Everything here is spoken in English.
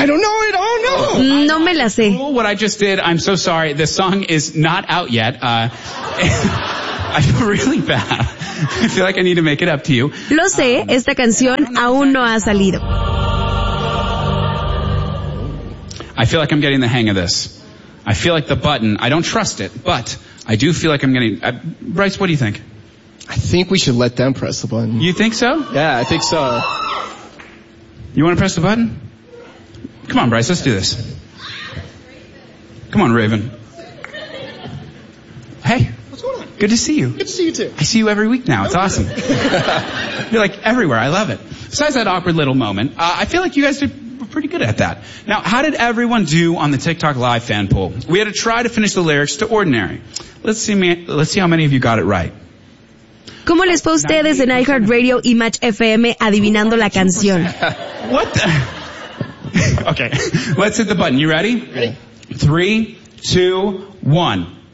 I don't know it. Oh, no. No me la sé. What I just did, I'm so sorry. The song is not out yet. I feel really bad. I feel like I need to make it up to you. Lo sé, esta canción aún no ha salido. I feel like I'm getting the hang of this. I feel like the button, I don't trust it, but I do feel like I'm getting... Bryce, what do you think? I think we should let them press the button. You think so? Yeah, I think so. You want to press the button? Come on, Bryce, let's do this. Come on, Raven. Hey. What's going on? Good to see you. Good to see you too. I see you every week now. It's awesome. You're like everywhere. I love it. Besides that awkward little moment, I feel like you guys did pretty good at that. Now, how did everyone do on the TikTok Live fan poll? We had to try to finish the lyrics to Ordinary. Let's see how many of you got it right. ¿Cómo les fue a ustedes en iHeartRadio y Match FM adivinando la canción? What the? Okay, let's hit the button. You ready? Ready. 3, 2, 1.